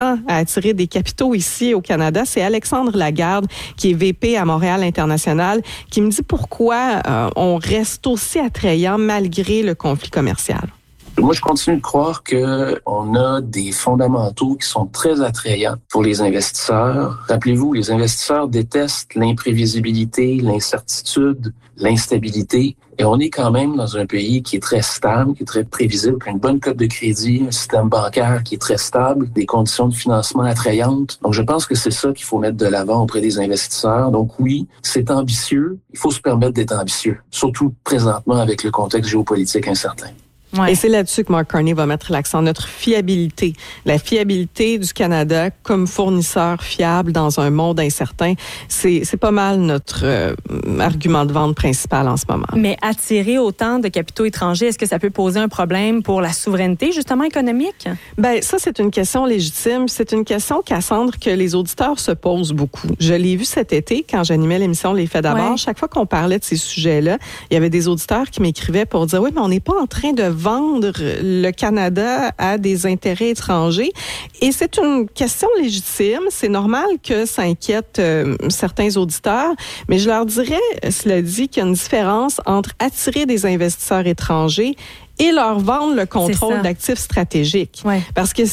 important à attirer des capitaux ici au Canada. C'est Alexandre Lagarde, qui est VP à Montréal International, qui me dit pourquoi on reste aussi attrayant malgré le conflit commercial. Moi, je continue de croire qu'on a des fondamentaux qui sont très attrayants pour les investisseurs. Rappelez-vous, les investisseurs détestent l'imprévisibilité, l'incertitude, l'instabilité. Et on est quand même dans un pays qui est très stable, qui est très prévisible, qui a une bonne cote de crédit, un système bancaire qui est très stable, des conditions de financement attrayantes. Donc, je pense que c'est ça qu'il faut mettre de l'avant auprès des investisseurs. Donc oui, c'est ambitieux. Il faut se permettre d'être ambitieux, surtout présentement avec le contexte géopolitique incertain. Ouais. Et c'est là-dessus que Mark Carney va mettre l'accent, notre fiabilité. La fiabilité du Canada comme fournisseur fiable dans un monde incertain, c'est pas mal notre argument de vente principal en ce moment. Mais attirer autant de capitaux étrangers, est-ce que ça peut poser un problème pour la souveraineté, justement, économique? Bien, ça, c'est une question légitime. C'est une question, Cassandre, que les auditeurs se posent beaucoup. Je l'ai vu cet été quand j'animais l'émission Les Faits d'abord. Ouais. Chaque fois qu'on parlait de ces sujets-là, il y avait des auditeurs qui m'écrivaient pour dire « Oui, mais on n'est pas en train de vendre le Canada à des intérêts étrangers. » Et c'est une question légitime. C'est normal que ça inquiète certains auditeurs, mais je leur dirais, cela dit, qu'il y a une différence entre attirer des investisseurs étrangers et leur vendre le contrôle d'actifs stratégiques. Ouais. Parce que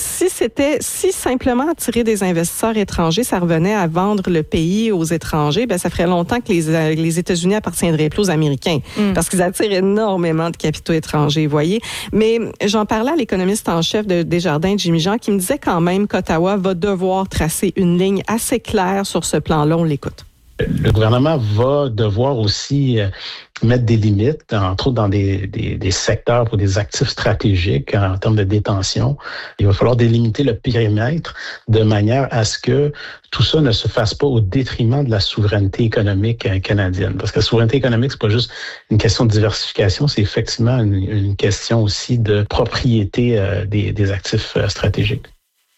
si simplement attirer des investisseurs étrangers, ça revenait à vendre le pays aux étrangers, ben ça ferait longtemps que les États-Unis appartiendraient plus aux Américains. Parce qu'ils attirent énormément de capitaux étrangers, vous voyez. Mais j'en parlais à l'économiste en chef de Desjardins, Jimmy Jean, qui me disait quand même qu'Ottawa va devoir tracer une ligne assez claire sur ce plan-là. On l'écoute. Le gouvernement va devoir aussi mettre des limites, entre autres dans des secteurs pour des actifs stratégiques en termes de détention. Il va falloir délimiter le périmètre de manière à ce que tout ça ne se fasse pas au détriment de la souveraineté économique canadienne. Parce que la souveraineté économique, c'est pas juste une question de diversification, c'est effectivement une question aussi de propriété des actifs stratégiques.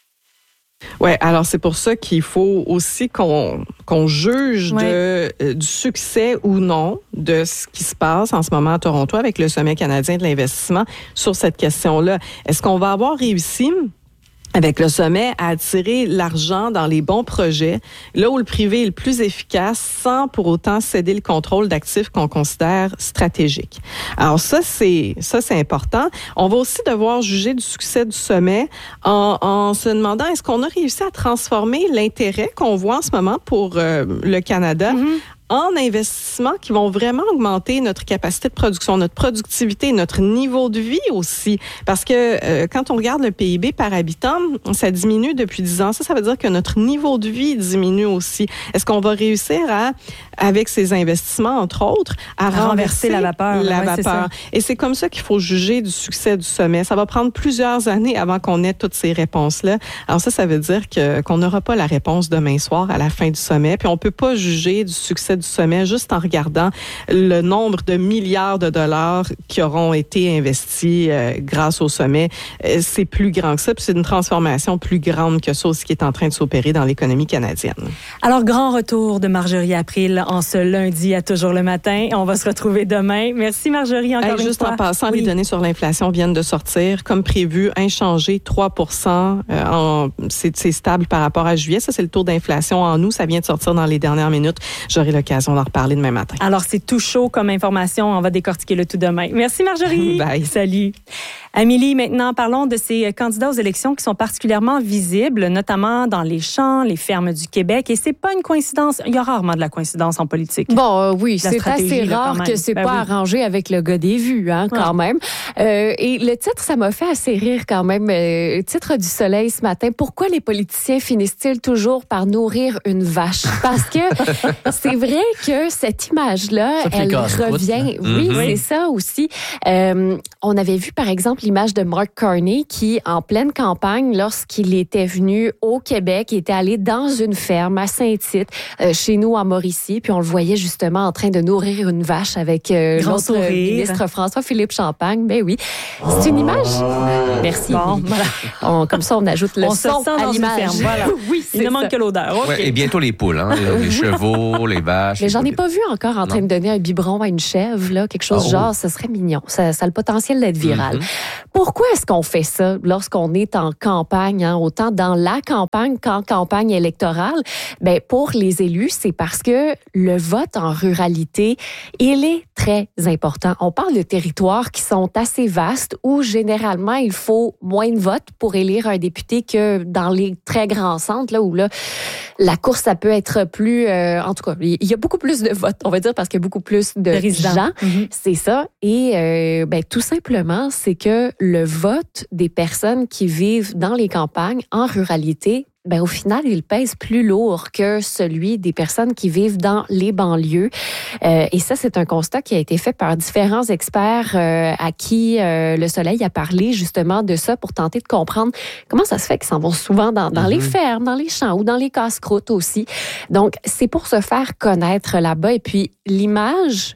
Oui, alors c'est pour ça qu'il faut aussi qu'on juge du succès ou non de ce qui se passe en ce moment à Toronto avec le Sommet canadien de l'investissement sur cette question-là. Est-ce qu'on va avoir réussi avec le sommet à attirer l'argent dans les bons projets, là où le privé est le plus efficace, sans pour autant céder le contrôle d'actifs qu'on considère stratégiques. Alors ça, c'est important. On va aussi devoir juger du succès du sommet en se demandant, est-ce qu'on a réussi à transformer l'intérêt qu'on voit en ce moment pour le Canada en investissements qui vont vraiment augmenter notre capacité de production, notre productivité, notre niveau de vie aussi. Parce que quand on regarde le PIB par habitant, ça diminue depuis 10 ans. Ça veut dire que notre niveau de vie diminue aussi. Est-ce qu'on va réussir avec ces investissements, entre autres, à renverser la vapeur? Et c'est comme ça qu'il faut juger du succès du sommet. Ça va prendre plusieurs années avant qu'on ait toutes ces réponses-là. Alors ça veut dire qu'on n'aura pas la réponse demain soir à la fin du sommet. Puis on peut pas juger du succès du sommet juste en regardant le nombre de milliards de dollars qui auront été investis grâce au sommet. C'est plus grand que ça, puis c'est une transformation plus grande que ça aussi qui est en train de s'opérer dans l'économie canadienne. Alors, grand retour de Marjorie April en ce lundi à Toujours le matin. On va se retrouver demain. Merci Marjorie encore une fois. Juste en passant, les données sur l'inflation viennent de sortir. Comme prévu, inchangé, 3%. C'est stable par rapport à juillet. Ça, c'est le taux d'inflation en août. Ça vient de sortir dans les dernières minutes. J'aurai l'occasion d'en reparler demain matin. Alors, c'est tout chaud comme information. On va décortiquer le tout demain. Merci, Marjorie. Bye. Salut. Amélie, maintenant, parlons de ces candidats aux élections qui sont particulièrement visibles, notamment dans les champs, les fermes du Québec. Et c'est pas une coïncidence. Il y a rarement de la coïncidence en politique. Bon, oui, c'est assez rare que c'est pas arrangé avec le gars des vues, quand même. Et le titre, ça m'a fait assez rire quand même. Titre du Soleil ce matin. Pourquoi les politiciens finissent-ils toujours par nourrir une vache? Parce que c'est vrai que cette image-là, elle revient. Oui, c'est ça aussi. On avait vu, par exemple, l'image de Mark Carney qui, en pleine campagne, lorsqu'il était venu au Québec, était allé dans une ferme à Saint-Tite, chez nous en Mauricie, puis on le voyait justement en train de nourrir une vache avec notre ministre François-Philippe Champagne. Ben oui, c'est une image. Merci. Bon, voilà. Comme ça, on ajoute le son à l'image. Voilà. Oui, il ne manque que l'odeur. Okay. Ouais, et bientôt les poules, les chevaux, les vaches. vache. Mais j'en ai pas vu encore en train de donner un biberon à une chèvre, là, quelque chose genre, ce serait mignon. Ça a le potentiel d'être viral. Pourquoi est-ce qu'on fait ça lorsqu'on est en campagne, autant dans la campagne qu'en campagne électorale? Ben, pour les élus, c'est parce que le vote en ruralité, il est très important. On parle de territoires qui sont assez vastes où généralement il faut moins de votes pour élire un député que dans les très grands centres, là où là, la course, ça peut être plus... en tout cas, il y a beaucoup plus de votes, on va dire, parce qu'il y a beaucoup plus de gens. C'est ça. Et tout simplement, c'est que le vote des personnes qui vivent dans les campagnes, en ruralité, au final, il pèse plus lourd que celui des personnes qui vivent dans les banlieues. Et ça, c'est un constat qui a été fait par différents experts à qui Le Soleil a parlé justement de ça pour tenter de comprendre comment ça se fait qu'ils s'en vont souvent dans les fermes, dans les champs ou dans les casse-croûtes aussi. Donc, c'est pour se faire connaître là-bas. Et puis, l'image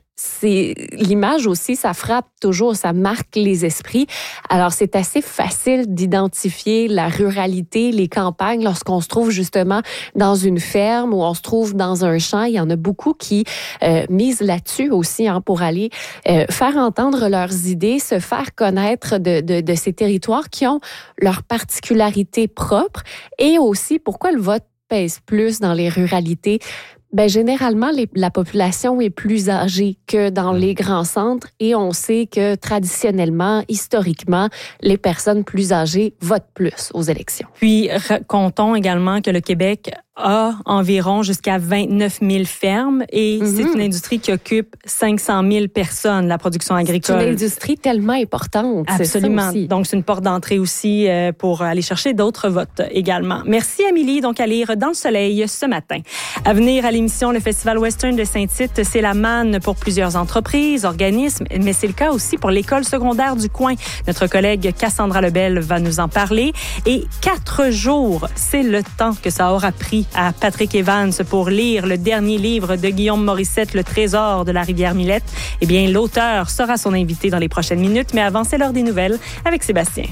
aussi, ça frappe toujours, ça marque les esprits. Alors, c'est assez facile d'identifier la ruralité, les campagnes, lorsqu'on se trouve justement dans une ferme ou on se trouve dans un champ. Il y en a beaucoup qui misent là-dessus aussi pour aller faire entendre leurs idées, se faire connaître de ces territoires qui ont leurs particularités propres et aussi pourquoi le vote pèse plus dans les ruralités. Généralement, la population est plus âgée que dans les grands centres et on sait que traditionnellement, historiquement, les personnes plus âgées votent plus aux élections. Puis, comptons également que le Québec a environ jusqu'à 29 000 fermes et c'est une industrie qui occupe 500 000 personnes, la production agricole. C'est une industrie tellement importante. Absolument. C'est ça aussi. Donc, c'est une porte d'entrée aussi pour aller chercher d'autres votes également. Merci, Amélie. Donc, à lire Dans le Soleil ce matin. À venir à l'émission, le Festival Western de Saint-Tite, c'est la manne pour plusieurs entreprises, organismes, mais c'est le cas aussi pour l'école secondaire du coin. Notre collègue Cassandra Lebel va nous en parler. Et 4 jours, c'est le temps que ça aura pris à Patrick Evans pour lire le dernier livre de Guillaume Morissette, Le Trésor de la Rivière-Millette. Eh bien, l'auteur sera son invité dans les prochaines minutes, mais avant, c'est l'heure des nouvelles avec Sébastien.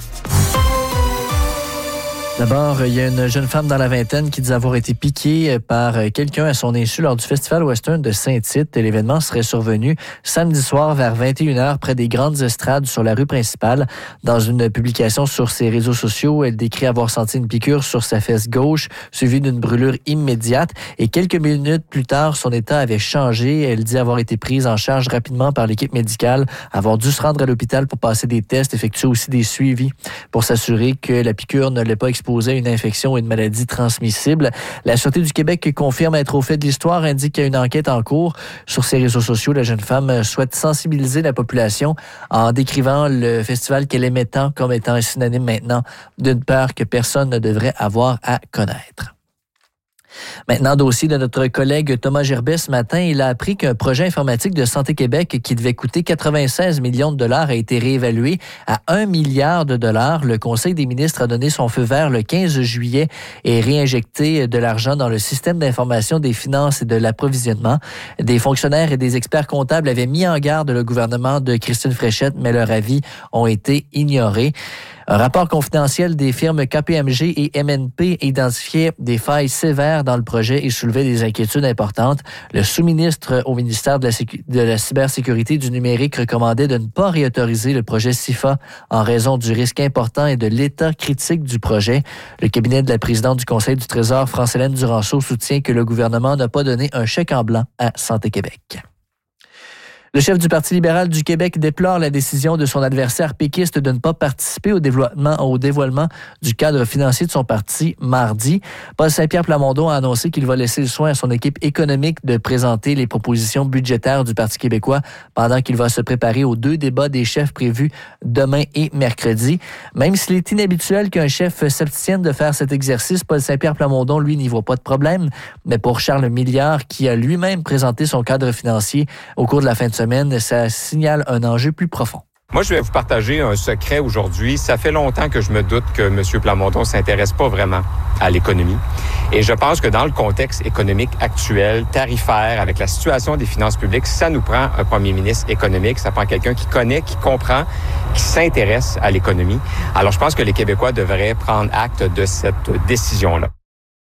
D'abord, il y a une jeune femme dans la vingtaine qui dit avoir été piquée par quelqu'un à son insu lors du Festival Western de Saint-Tite. L'événement serait survenu samedi soir vers 21h près des grandes estrades sur la rue principale. Dans une publication sur ses réseaux sociaux, elle décrit avoir senti une piqûre sur sa fesse gauche, suivie d'une brûlure immédiate. Et quelques minutes plus tard, son état avait changé. Elle dit avoir été prise en charge rapidement par l'équipe médicale, avoir dû se rendre à l'hôpital pour passer des tests, effectuer aussi des suivis pour s'assurer que la piqûre ne l'ait pas exposée à une infection ou une maladie transmissible. La Sûreté du Québec confirme être au fait de l'histoire, indique qu'il y a une enquête en cours. Sur ses réseaux sociaux, la jeune femme souhaite sensibiliser la population en décrivant le festival qu'elle aimait tant comme étant synonyme maintenant d'une peur que personne ne devrait avoir à connaître. Maintenant, dossier de notre collègue Thomas Gerbet ce matin. Il a appris qu'un projet informatique de Santé Québec qui devait coûter 96 millions de dollars a été réévalué à 1 milliard de dollars. Le Conseil des ministres a donné son feu vert le 15 juillet et réinjecté de l'argent dans le système d'information des finances et de l'approvisionnement. Des fonctionnaires et des experts comptables avaient mis en garde le gouvernement de Christine Fréchette, mais leurs avis ont été ignorés. Un rapport confidentiel des firmes KPMG et MNP identifiait des failles sévères dans le projet et soulevait des inquiétudes importantes. Le sous-ministre au ministère de la Cybersécurité et du Numérique recommandait de ne pas réautoriser le projet SIFA en raison du risque important et de l'état critique du projet. Le cabinet de la présidente du Conseil du Trésor, France-Hélène Duranceau, soutient que le gouvernement n'a pas donné un chèque en blanc à Santé Québec. Le chef du Parti libéral du Québec déplore la décision de son adversaire péquiste de ne pas participer au dévoilement du cadre financier de son parti mardi. Paul Saint-Pierre Plamondon a annoncé qu'il va laisser le soin à son équipe économique de présenter les propositions budgétaires du Parti québécois pendant qu'il va se préparer aux 2 débats des chefs prévus demain et mercredi. Même s'il est inhabituel qu'un chef s'abstienne de faire cet exercice, Paul Saint-Pierre Plamondon, lui, n'y voit pas de problème. Mais pour Charles Milliard, qui a lui-même présenté son cadre financier au cours de la fin de semaine, ça signale un enjeu plus profond. Moi, je vais vous partager un secret aujourd'hui. Ça fait longtemps que je me doute que M. Plamondon ne s'intéresse pas vraiment à l'économie. Et je pense que dans le contexte économique actuel, tarifaire, avec la situation des finances publiques, ça nous prend un premier ministre économique. Ça prend quelqu'un qui connaît, qui comprend, qui s'intéresse à l'économie. Alors, je pense que les Québécois devraient prendre acte de cette décision-là.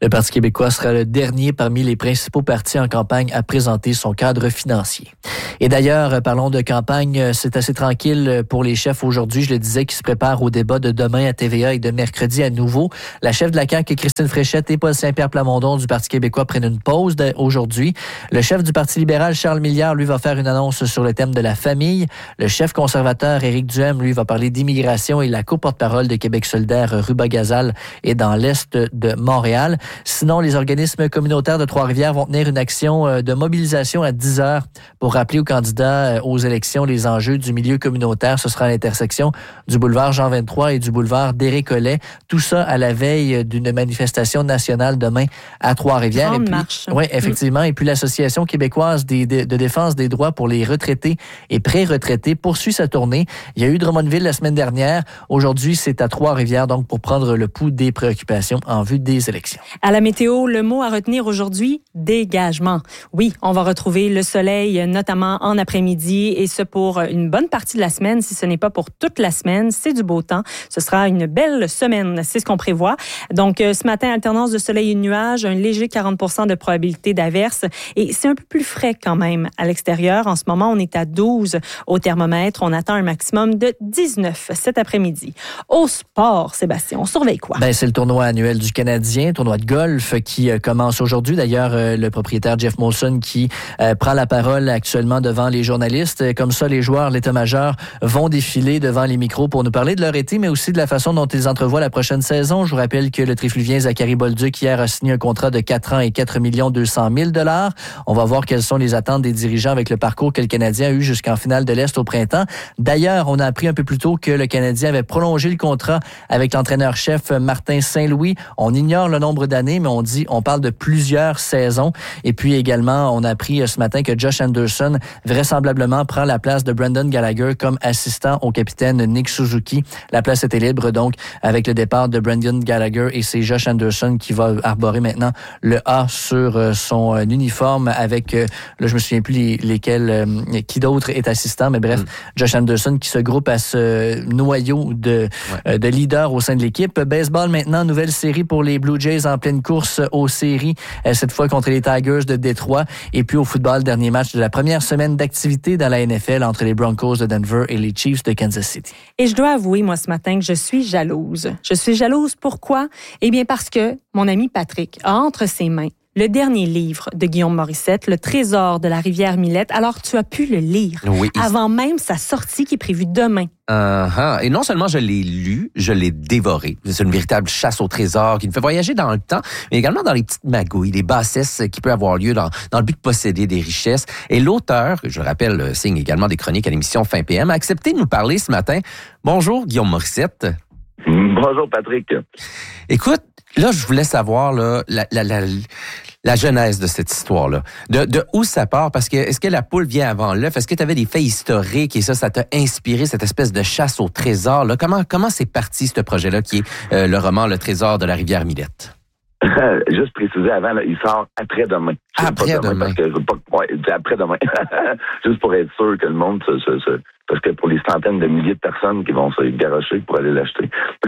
Le Parti québécois sera le dernier parmi les principaux partis en campagne à présenter son cadre financier. Et d'ailleurs, parlons de campagne, c'est assez tranquille pour les chefs aujourd'hui. Je le disais, qui se préparent au débat de demain à TVA et de mercredi à nouveau. La chef de la CAQ, Christine Fréchette, et Paul Saint-Pierre Plamondon du Parti québécois prennent une pause aujourd'hui. Le chef du Parti libéral, Charles Milliard, lui, va faire une annonce sur le thème de la famille. Le chef conservateur, Éric Duhem, lui, va parler d'immigration, et la co-porte-parole de Québec solidaire, Ruba Gazal, est dans l'est de Montréal. Sinon, les organismes communautaires de Trois-Rivières vont tenir une action de mobilisation à 10 heures pour rappeler aux candidats aux élections les enjeux du milieu communautaire. Ce sera à l'intersection du boulevard Jean-23 et du boulevard Desré-Collet. Tout ça à la veille d'une manifestation nationale demain à Trois-Rivières. Grande marche. Oui, effectivement. Et puis l'Association québécoise de défense des droits pour les retraités et pré-retraités poursuit sa tournée. Il y a eu Drummondville la semaine dernière. Aujourd'hui, c'est à Trois-Rivières, donc pour prendre le pouls des préoccupations en vue des élections. À la météo, le mot à retenir aujourd'hui, dégagement. Oui, on va retrouver le soleil, notamment en après-midi, et ce pour une bonne partie de la semaine, si ce n'est pas pour toute la semaine. C'est du beau temps. Ce sera une belle semaine, c'est ce qu'on prévoit. Donc, ce matin, alternance de soleil et de nuages, un léger 40% de probabilité d'averse, et c'est un peu plus frais quand même à l'extérieur. En ce moment, on est à 12 au thermomètre. On attend un maximum de 19 cet après-midi. Au sport, Sébastien, on surveille quoi? C'est le tournoi annuel du Canadien, tournoi de golf qui commence aujourd'hui. D'ailleurs, le propriétaire Jeff Molson qui prend la parole actuellement devant les journalistes. Comme ça, les joueurs, l'état-major, vont défiler devant les micros pour nous parler de leur été, mais aussi de la façon dont ils entrevoient la prochaine saison. Je vous rappelle que le trifluvien Zachary Bolduc hier a signé un contrat de 4 ans et 4 200 000 $. On va voir quelles sont les attentes des dirigeants avec le parcours que le Canadien a eu jusqu'en finale de l'Est au printemps. D'ailleurs, on a appris un peu plus tôt que le Canadien avait prolongé le contrat avec l'entraîneur-chef Martin Saint-Louis. On ignore le nombre d'années, mais on parle de plusieurs saisons. Et puis également, on a appris ce matin que Josh Anderson vraisemblablement prend la place de Brendan Gallagher comme assistant au capitaine Nick Suzuki. La place était libre, donc, avec le départ de Brendan Gallagher, et c'est Josh Anderson qui va arborer maintenant le A sur son uniforme avec, là, je me souviens plus qui d'autre est assistant, mais bref, Josh Anderson qui se groupe à ce noyau de leaders au sein de l'équipe. Baseball maintenant, nouvelle série pour les Blue Jays en pleine course aux séries, cette fois contre les Tigers de Détroit. Et puis au football, dernier match de la première semaine d'activité dans la NFL entre les Broncos de Denver et les Chiefs de Kansas City. Et je dois avouer, moi, ce matin, que je suis jalouse. Je suis jalouse pourquoi? Eh bien, parce que mon ami Patrick a entre ses mains le dernier livre de Guillaume Morissette, Le Trésor de la rivière Millette. Alors, tu as pu le lire avant même sa sortie qui est prévue demain. Et non seulement je l'ai lu, je l'ai dévoré. C'est une véritable chasse au trésor qui nous fait voyager dans le temps, mais également dans les petites magouilles, les bassesses qui peuvent avoir lieu dans le but de posséder des richesses. Et l'auteur, je le rappelle, signe également des chroniques à l'émission Fin PM, a accepté de nous parler ce matin. Bonjour, Guillaume Morissette. Bonjour, Patrick. Écoute, là, je voulais savoir la genèse de cette histoire-là. De où ça part? Parce que est-ce que la poule vient avant l'œuf? Est-ce que tu avais des faits historiques et ça t'a inspiré cette espèce de chasse au trésor? Là? Comment c'est parti, ce projet-là, qui est le roman Le Trésor de la rivière Millette? Juste préciser avant, là, il sort après-demain. Après-demain. Après-demain. Juste pour être sûr que le monde parce que pour les centaines de milliers de personnes qui vont se garrocher pour aller l'acheter.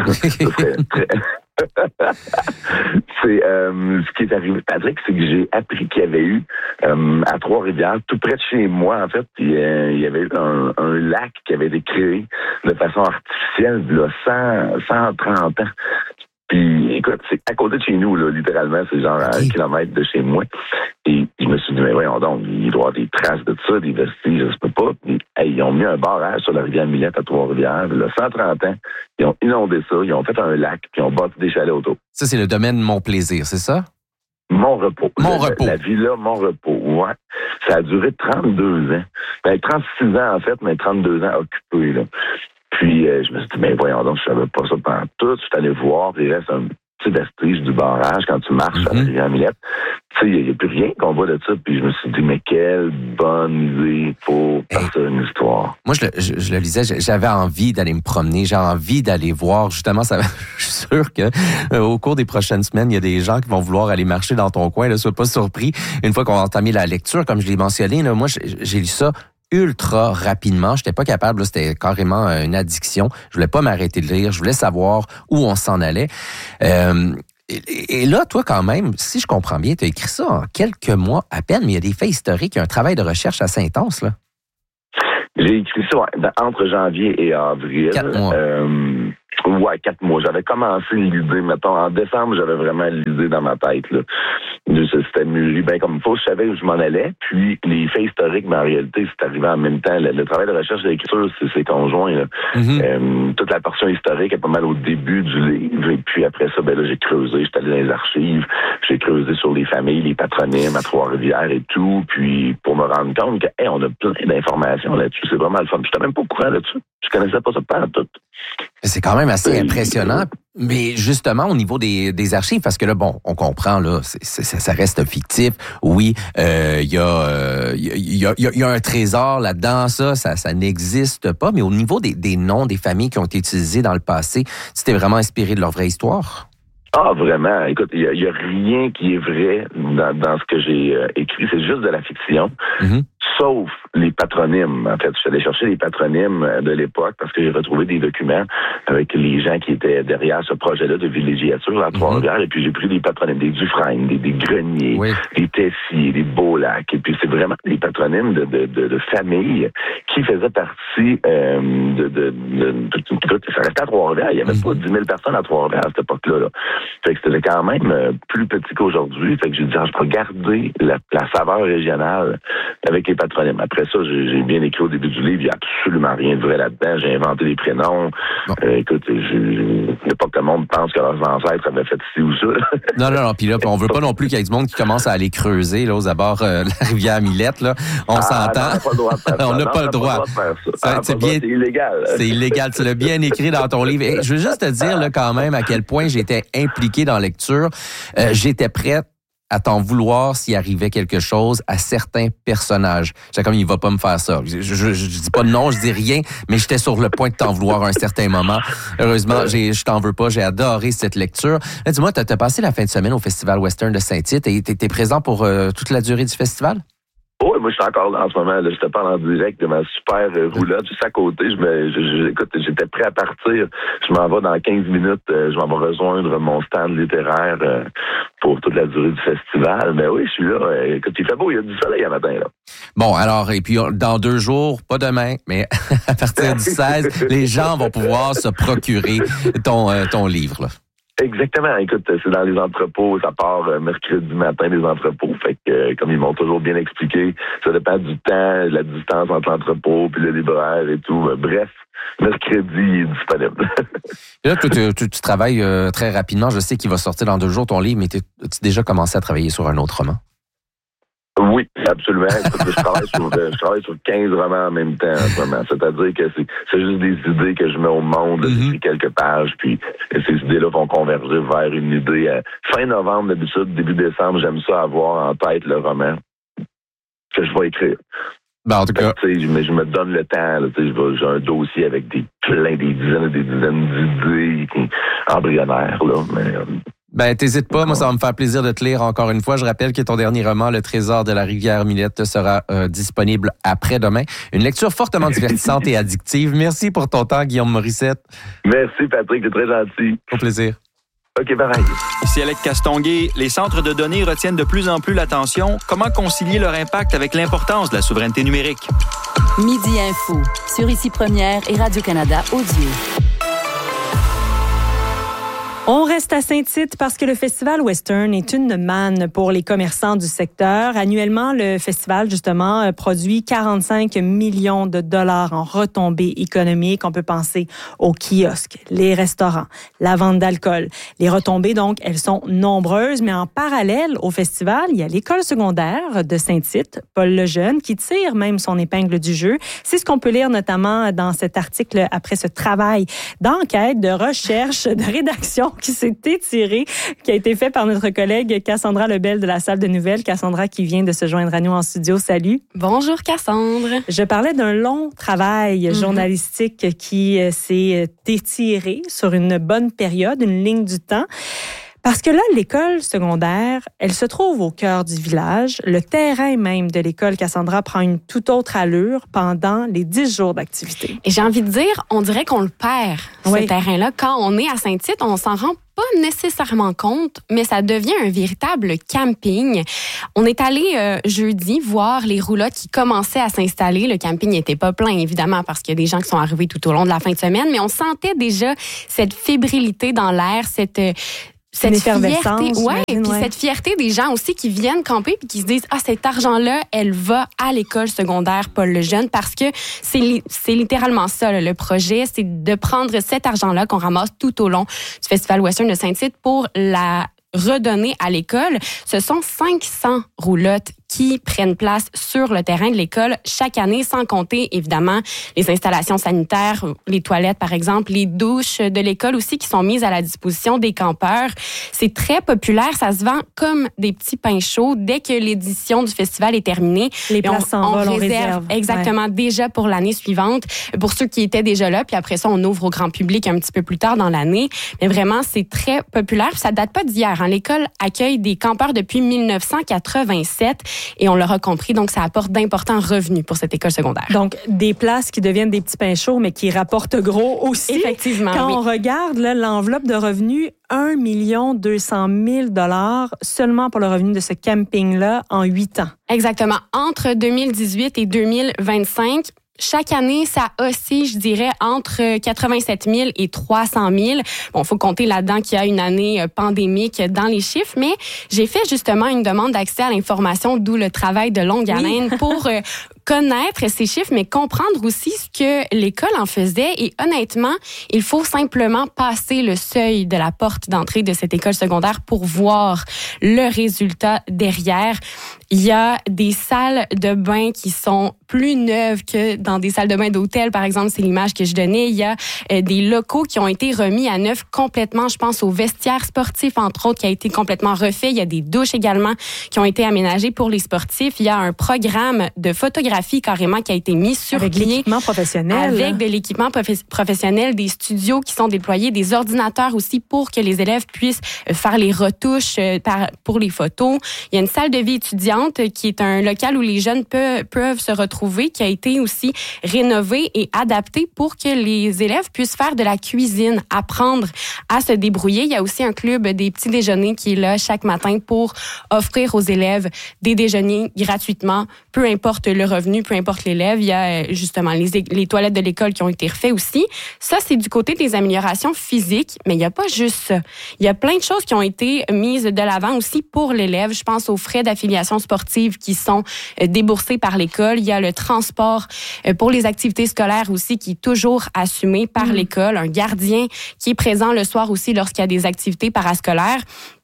Ce qui est arrivé, Patrick, c'est que j'ai appris qu'il y avait eu à Trois-Rivières, tout près de chez moi, en fait, il y avait eu un lac qui avait été créé de façon artificielle il y a 130 ans. Puis, écoute, c'est à côté de chez nous, là, littéralement, c'est genre à 1 kilomètre de chez moi. Et je me suis dit, mais voyons donc, il doit y avoir des traces de ça, des vestiges, je peux pas. Puis, ils ont mis un barrage sur la rivière Millette à Trois-Rivières. Il y a 130 ans, ils ont inondé ça, ils ont fait un lac, puis ils ont bâti des chalets autour. Ça, c'est le domaine Mon Plaisir, c'est ça? Mon Repos. Repos. La villa Mon Repos, ouais. Ça a duré 32 ans. 36 ans, en fait, mais 32 ans occupés, là. Puis, je me suis dit, mais voyons donc, je savais pas ça pendant tout. Je suis allé voir, il reste un petit vestige du barrage quand tu marches à la rivière Millette. Tu sais, il n'y a plus rien qu'on voit de ça. Puis, je me suis dit, mais quelle bonne idée pour partir une histoire. Moi, je le lisais, j'avais envie d'aller me promener, j'ai envie d'aller voir. Justement, je suis sûr que au cours des prochaines semaines, il y a des gens qui vont vouloir aller marcher dans ton coin. Ne sois pas surpris. Une fois qu'on a entamé la lecture, comme je l'ai mentionné, là, moi, j'ai lu ça ultra rapidement. J'étais pas capable, là, c'était carrément une addiction. Je voulais pas m'arrêter de lire. Je voulais savoir où on s'en allait. Et là, toi, quand même, si je comprends bien, tu as écrit ça en quelques mois à peine, mais il y a des faits historiques, il y a un travail de recherche assez intense, là. J'ai écrit ça entre janvier et avril. 4 mois. 4 mois. J'avais commencé l'idée, mettons, en décembre, j'avais vraiment l'idée dans ma tête, là. C'était mûri bien comme il faut. Je savais où je m'en allais. Puis, les faits historiques, mais en réalité, c'est arrivé en même temps. Le travail de recherche et d'écriture, c'est conjoint, là. Toute la portion historique est pas mal au début du livre. Et puis, après ça, là, j'ai creusé. J'étais allé dans les archives. J'ai creusé sur les familles, les patronymes à Trois-Rivières et tout. Puis, pour me rendre compte que, on a plein d'informations là-dessus. C'est vraiment le fun. Je n'étais même pas au courant là-dessus. Je connaissais pas ça pas tout. C'est quand même assez impressionnant. Mais justement, au niveau des archives, parce que là, bon, on comprend, là, ça reste fictif. Oui, il y a un trésor là-dedans, ça n'existe pas. Mais au niveau des noms des familles qui ont été utilisées dans le passé, tu t'es vraiment inspiré de leur vraie histoire? Ah, vraiment. Écoute, il y a rien qui est vrai dans ce que j'ai écrit. C'est juste de la fiction. Sauf les patronymes. En fait, je suis allé chercher les patronymes de l'époque parce que j'ai retrouvé des documents avec les gens qui étaient derrière ce projet-là de villégiature à Trois-Rivières. Et puis, j'ai pris des patronymes, des Dufresne, des Grenier, des Tessier, des Beaulac. Et puis, c'est vraiment des patronymes de familles qui faisaient partie ça restait à Trois-Rivières. Il n'y avait pas 10 000 personnes à Trois-Rivières à cette époque-là, là. Fait que c'était quand même plus petit qu'aujourd'hui. Fait que j'ai dit, je peux garder la saveur régionale avec les patronymes. Après ça, j'ai bien écrit au début du livre, il n'y a absolument rien de vrai là-dedans. J'ai inventé des prénoms. Écoute, il n'y a pas que le monde pense que leurs ancêtres avaient fait ci ou ça. Non. Puis là, on veut pas non plus qu'il y ait du monde qui commence à aller creuser là, aux abords de la rivière Millette. Là. On s'entend. On n'a pas le droit de faire ça. C'est illégal. C'est illégal. Tu l'as bien écrit dans ton livre. Et je veux juste te dire là, quand même à quel point j'étais impliqué dans la lecture. J'étais prête à t'en vouloir s'il arrivait quelque chose à certains personnages. J'étais comme, il va pas me faire ça. Je dis pas non, je dis rien, mais j'étais sur le point de t'en vouloir à un certain moment. Heureusement, je t'en veux pas. J'ai adoré cette lecture. Là, dis-moi, t'as passé la fin de semaine au Festival Western de Saint-Tite et t'es présent pour toute la durée du festival? Oui, moi, je suis encore là en ce moment. Là, je te parle en direct de ma super roulotte juste à côté. Écoute, j'étais prêt à partir. Je m'en vais dans 15 minutes. Je m'en vais rejoindre mon stand littéraire pour toute la durée du festival. Mais oui, je suis là. Écoute, il fait beau, il y a du soleil à matin, là. Bon, alors, et puis dans 2 jours, pas demain, mais à partir du 16, les gens vont pouvoir se procurer ton livre, là. Exactement. Écoute, c'est dans les entrepôts. Ça part mercredi matin des entrepôts. Fait que, comme ils m'ont toujours bien expliqué, ça dépend du temps, de la distance entre l'entrepôt puis le libraire et tout. Bref, mercredi, il est disponible. Et là, tu travailles très rapidement. Je sais qu'il va sortir dans 2 jours ton livre, mais as-tu déjà commencé à travailler sur un autre roman? Oui, absolument. Je travaille sur 15 romans en même temps, vraiment. C'est-à-dire que c'est juste des idées que je mets au monde, depuis quelques pages, puis ces idées-là vont converger vers une idée. Fin novembre, d'habitude, début décembre, j'aime ça avoir en tête le roman que je vais écrire. Ben, en tout cas, je me donne le temps. Là, j'ai un dossier avec des dizaines et des dizaines d'idées embryonnaires. Là, Ben, t'hésites pas. Moi, ça va me faire plaisir de te lire encore une fois. Je rappelle que ton dernier roman, Le Trésor de la rivière Millette, sera disponible après-demain. Une lecture fortement divertissante et addictive. Merci pour ton temps, Guillaume Morissette. Merci, Patrick. C'est très gentil. Au plaisir. OK, pareil. Ici Alec Castonguay. Les centres de données retiennent de plus en plus l'attention. Comment concilier leur impact avec l'importance de la souveraineté numérique? Midi Info, sur Ici Première et Radio-Canada Audio. On reste à Saint-Tite parce que le Festival Western est une manne pour les commerçants du secteur. Annuellement, le festival, justement, produit 45 millions de dollars en retombées économiques. On peut penser aux kiosques, les restaurants, la vente d'alcool. Les retombées, donc, elles sont nombreuses, mais en parallèle au festival, il y a l'école secondaire de Saint-Tite, Paul Lejeune, qui tire même son épingle du jeu. C'est ce qu'on peut lire notamment dans cet article après ce travail d'enquête, de recherche, de rédaction qui s'est étiré, qui a été fait par notre collègue Cassandra Lebel de la salle de nouvelles. Cassandra qui vient de se joindre à nous en studio. Salut. Bonjour Cassandre. Je parlais d'un long travail journalistique qui s'est étiré sur une bonne période, une ligne du temps. Parce que là, l'école secondaire, elle se trouve au cœur du village. Le terrain même de l'école, Cassandra, prend une toute autre allure pendant les 10 jours d'activité. Et j'ai envie de dire, on dirait qu'on le perd, ce terrain-là. Quand on est à Saint-Tite, on s'en rend pas nécessairement contre, mais ça devient un véritable camping. On est allé jeudi voir les roulottes qui commençaient à s'installer. Le camping n'était pas plein, évidemment, parce qu'il y a des gens qui sont arrivés tout au long de la fin de semaine, mais on sentait déjà cette fébrilité dans l'air, cette fierté, cette fierté des gens aussi qui viennent camper puis qui se disent cet argent-là, elle va à l'école secondaire Paul Lejeune, parce que c'est littéralement ça le projet, c'est de prendre cet argent-là qu'on ramasse tout au long du Festival Western de Saint-Tite pour la redonner à l'école. Ce sont 500 roulottes qui prennent place sur le terrain de l'école chaque année, sans compter, évidemment, les installations sanitaires, les toilettes, par exemple, les douches de l'école aussi qui sont mises à la disposition des campeurs. C'est très populaire. Ça se vend comme des petits pains chauds. Dès que l'édition du festival est terminée, les places s'envolent, on réserve. Exactement, déjà pour l'année suivante, pour ceux qui étaient déjà là. Puis après ça, on ouvre au grand public un petit peu plus tard dans l'année. Mais vraiment, c'est très populaire. Puis ça date pas d'hier. L'école accueille des campeurs depuis 1987. Et on l'aura compris, donc ça apporte d'importants revenus pour cette école secondaire. Donc, des places qui deviennent des petits pains chauds, mais qui rapportent gros aussi. Effectivement, Quand on regarde l'enveloppe de revenus, 1 200 000 $ seulement pour le revenu de ce camping-là en 8 ans. Exactement. Entre 2018 et 2025, chaque année, ça oscille, je dirais, entre 87 000 et 300 000. Bon, faut compter là-dedans qu'il y a une année pandémique dans les chiffres, mais j'ai fait justement une demande d'accès à l'information, d'où le travail de longue haleine pour connaître ces chiffres, mais comprendre aussi ce que l'école en faisait. Et honnêtement, il faut simplement passer le seuil de la porte d'entrée de cette école secondaire pour voir le résultat derrière. Il y a des salles de bain qui sont plus neuves que dans des salles de bain d'hôtel, par exemple, c'est l'image que je donnais. Il y a des locaux qui ont été remis à neuf complètement. Je pense au vestiaire sportif, entre autres, qui a été complètement refait. Il y a des douches également qui ont été aménagées pour les sportifs. Il y a un programme de photographie carrément qui a été mis sur pied. Avec l'équipement professionnel. Avec de l'équipement professionnel, des studios qui sont déployés, des ordinateurs aussi pour que les élèves puissent faire les retouches pour les photos. Il y a une salle de vie étudiante qui est un local où les jeunes peuvent se retrouver, qui a été aussi rénové et adapté pour que les élèves puissent faire de la cuisine, apprendre à se débrouiller. Il y a aussi un club des petits déjeuners qui est là chaque matin pour offrir aux élèves des déjeuners gratuitement, peu importe le revenu, peu importe l'élève. Il y a justement les toilettes de l'école qui ont été refaites aussi. Ça, c'est du côté des améliorations physiques, mais il n'y a pas juste ça. Il y a plein de choses qui ont été mises de l'avant aussi pour l'élève. Je pense aux frais d'affiliation sportive qui sont déboursés par l'école. Il y a le transport pour les activités scolaires aussi qui est toujours assumé par l'école. Un gardien qui est présent le soir aussi lorsqu'il y a des activités parascolaires.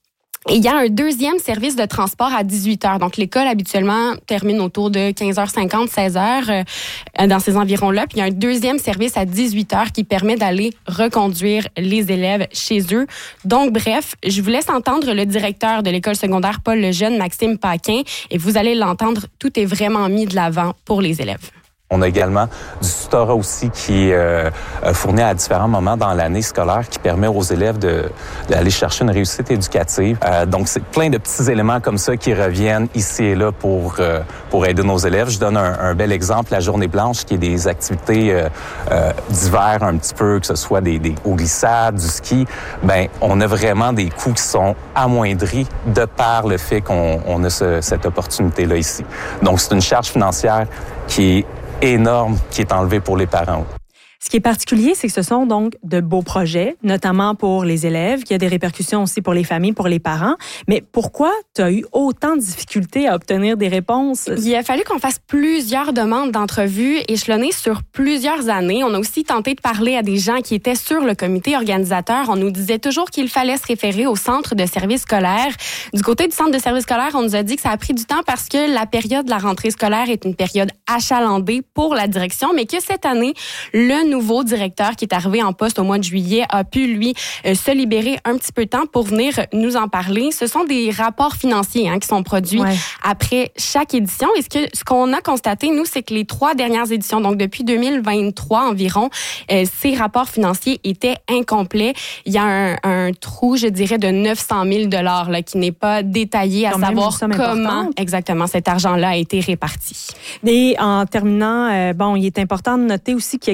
Et il y a un deuxième service de transport à 18h. Donc, l'école, habituellement, termine autour de 15h50, 16h, dans ces environs-là. Puis, il y a un deuxième service à 18h qui permet d'aller reconduire les élèves chez eux. Donc, bref, je vous laisse entendre le directeur de l'école secondaire Paul Lejeune, Maxime Paquin, et vous allez l'entendre, tout est vraiment mis de l'avant pour les élèves. On a également du tutorat aussi qui est fourni à différents moments dans l'année scolaire qui permet aux élèves d'aller chercher une réussite éducative. Donc, c'est plein de petits éléments comme ça qui reviennent ici et là pour aider nos élèves. Je donne un bel exemple, la journée blanche, qui est des activités d'hiver un petit peu, que ce soit des glissades, du ski. Ben, on a vraiment des coûts qui sont amoindris de par le fait qu'on a cette opportunité-là ici. Donc, c'est une charge financière qui est énorme qui est enlevé pour les parents. Ce qui est particulier, c'est que ce sont donc de beaux projets, notamment pour les élèves. Il y a des répercussions aussi pour les familles, pour les parents. Mais pourquoi tu as eu autant de difficultés à obtenir des réponses? Il a fallu qu'on fasse plusieurs demandes d'entrevues échelonnées sur plusieurs années. On a aussi tenté de parler à des gens qui étaient sur le comité organisateur. On nous disait toujours qu'il fallait se référer au centre de service scolaire. Du côté du centre de service scolaire, on nous a dit que ça a pris du temps parce que la période de la rentrée scolaire est une période achalandée pour la direction, mais que cette année, le nouveau directeur qui est arrivé en poste au mois de juillet a pu, lui, se libérer un petit peu de temps pour venir nous en parler. Ce sont des rapports financiers qui sont produits après chaque édition. Et ce qu'on a constaté, nous, c'est que les 3 dernières éditions, donc depuis 2023 environ, ces rapports financiers étaient incomplets. Il y a un trou, je dirais, de 900 000 $ là, qui n'est pas détaillé à savoir comment exactement cet argent-là a été réparti. Et en terminant, il est important de noter aussi qu'il existe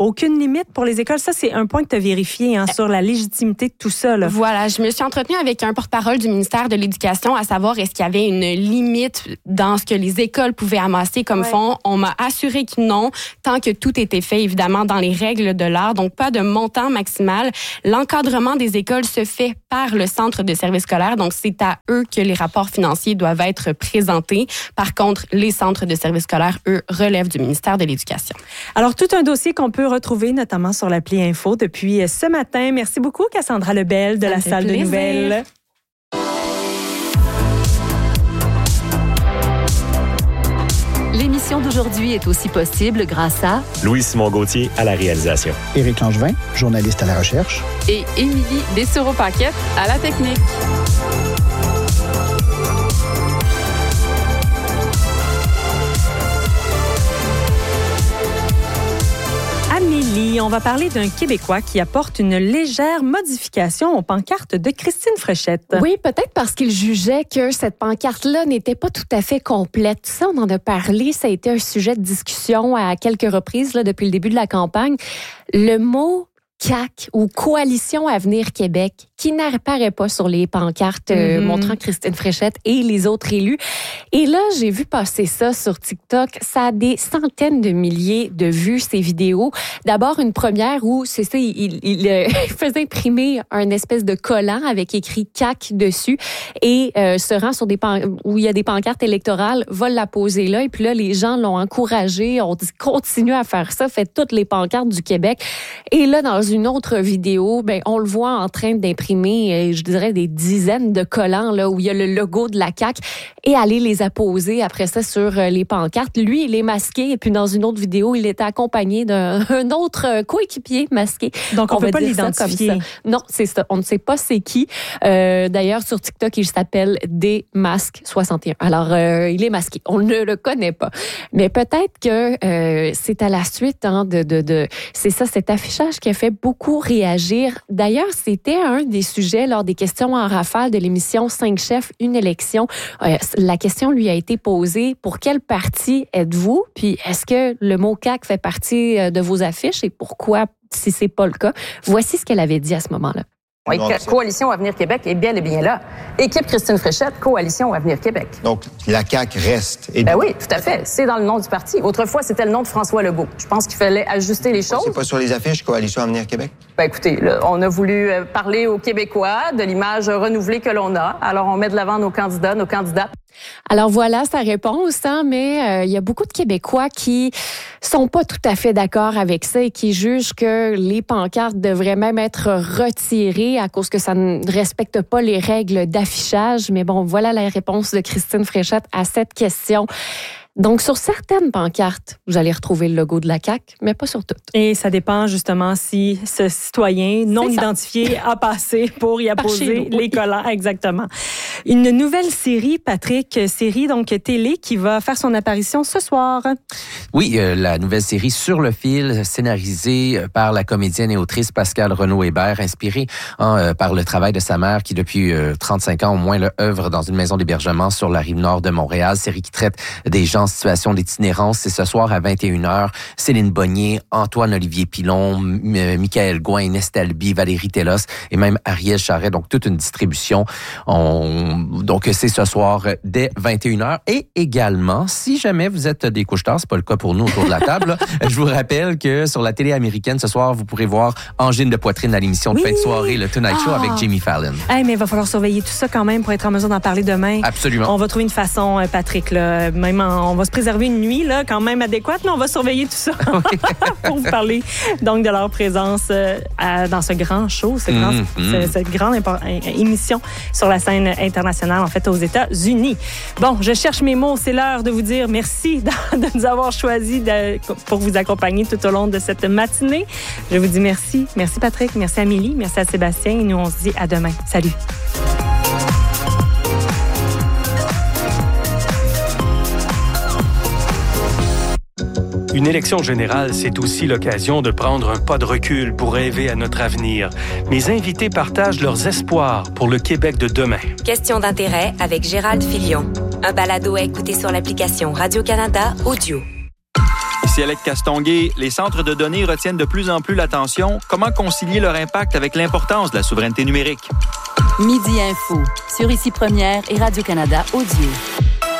Aucune limite pour les écoles. Ça, c'est un point que tu as vérifié sur la légitimité de tout ça. Là. Voilà, je me suis entretenue avec un porte-parole du ministère de l'Éducation à savoir est-ce qu'il y avait une limite dans ce que les écoles pouvaient amasser comme fonds. On m'a assuré que non, tant que tout était fait, évidemment, dans les règles de l'art. Donc, pas de montant maximal. L'encadrement des écoles se fait par le centre de services scolaires. Donc, c'est à eux que les rapports financiers doivent être présentés. Par contre, les centres de services scolaires, eux, relèvent du ministère de l'Éducation. Alors, tout un dossier qu'on peut retrouver notamment sur l'appli Info depuis ce matin. Merci beaucoup, Cassandra Lebel de la salle de nouvelles. L'émission d'aujourd'hui est aussi possible grâce à Louis-Simon Gauthier à la réalisation. Éric Langevin, journaliste à la recherche. Et Émilie Dessureau-Paquette à la technique. Amélie, on va parler d'un Québécois qui apporte une légère modification aux pancartes de Christine Fréchette. Oui, peut-être parce qu'il jugeait que cette pancarte-là n'était pas tout à fait complète. Ça, on en a parlé, ça a été un sujet de discussion à quelques reprises là, depuis le début de la campagne. Le mot CAQ ou Coalition Avenir Québec, qui n'apparaît pas sur les pancartes montrant Christine Fréchette et les autres élus. Et là, j'ai vu passer ça sur TikTok. Ça a des centaines de milliers de vues, ces vidéos. D'abord, une première où, c'est ça, il faisait imprimer un espèce de collant avec écrit CAQ dessus et se rend sur où il y a des pancartes électorales, va la poser là. Et puis là, les gens l'ont encouragé. On dit, continue à faire ça, faites toutes les pancartes du Québec. Et là, dans une autre vidéo, on le voit en train d'imprimer, je dirais, des dizaines de collants là, où il y a le logo de la CAQ et aller les apposer après ça sur les pancartes. Lui, il est masqué et puis dans une autre vidéo, il était accompagné d'un autre coéquipier masqué. Donc, on ne peut pas l'identifier. Non, c'est ça. On ne sait pas c'est qui. D'ailleurs, sur TikTok, il s'appelle Desmasques61. Alors, il est masqué. On ne le connaît pas. Mais peut-être que c'est à la suite c'est ça, cet affichage qui a fait beaucoup réagir. D'ailleurs, c'était un des sujets lors des questions en rafale de l'émission 5 chefs, une élection. La question lui a été posée, pour quel parti êtes-vous? Puis, est-ce que le mot CAQ fait partie de vos affiches et pourquoi, si c'est pas le cas? Voici ce qu'elle avait dit à ce moment-là. Oui, Coalition Avenir Québec est bel et bien là. Équipe Christine Fréchette, Coalition Avenir Québec. Donc, la CAQ reste. Ben oui, tout à fait. C'est dans le nom du parti. Autrefois, c'était le nom de François Legault. Je pense qu'il fallait ajuster les choses. C'est pas sur les affiches, Coalition Avenir Québec? Ben écoutez, là, on a voulu parler aux Québécois de l'image renouvelée que l'on a. Alors, on met de l'avant nos candidats, nos candidates. Alors voilà sa réponse, mais il y a beaucoup de Québécois qui sont pas tout à fait d'accord avec ça et qui jugent que les pancartes devraient même être retirées à cause que ça ne respecte pas les règles d'affichage. Mais bon, voilà la réponse de Christine Fréchette à cette question. Donc, sur certaines pancartes, vous allez retrouver le logo de la CAQ, mais pas sur toutes. Et ça dépend justement si ce citoyen non identifié a passé pour y apposer les collants. Exactement. Une nouvelle série, Patrick, série donc télé qui va faire son apparition ce soir. Oui, la nouvelle série Sur le fil, scénarisée par la comédienne et autrice Pascale Renaud-Hébert, inspirée par le travail de sa mère qui, depuis 35 ans au moins, œuvre dans une maison d'hébergement sur la rive nord de Montréal. Série qui traite des gens en situation d'itinérance. C'est ce soir à 21h. Céline Bonnier, Antoine-Olivier Pilon, Michael Gouin, Inès Talby, Valérie Tellos et même Ariel Charret. Donc, toute une distribution. Donc, c'est ce soir dès 21h. Et également, si jamais vous êtes des couche-tard, c'est pas le cas pour nous autour de la table, je vous rappelle que sur la télé américaine, ce soir, vous pourrez voir Angine de poitrine à l'émission de fin de soirée, le Tonight Show avec Jimmy Fallon. Hey, mais il va falloir surveiller tout ça quand même pour être en mesure d'en parler demain. Absolument. On va trouver une façon, Patrick, là, même on va se préserver une nuit là, quand même adéquate, mais on va surveiller tout ça pour vous parler donc de leur présence dans ce grand show, cette grande émission sur la scène internationale, en fait, aux États-Unis. Bon, je cherche mes mots. C'est l'heure de vous dire merci de nous avoir choisis pour vous accompagner tout au long de cette matinée. Je vous dis merci. Merci, Patrick. Merci, Amélie. Merci à Sébastien. Et nous, on se dit à demain. Salut. Une élection générale, c'est aussi l'occasion de prendre un pas de recul pour rêver à notre avenir. Mes invités partagent leurs espoirs pour le Québec de demain. Question d'intérêt avec Gérald Filion. Un balado à écouter sur l'application Radio-Canada Audio. Ici Alec Castonguay. Les centres de données retiennent de plus en plus l'attention. Comment concilier leur impact avec l'importance de la souveraineté numérique? Midi Info, sur Ici Première et Radio-Canada Audio.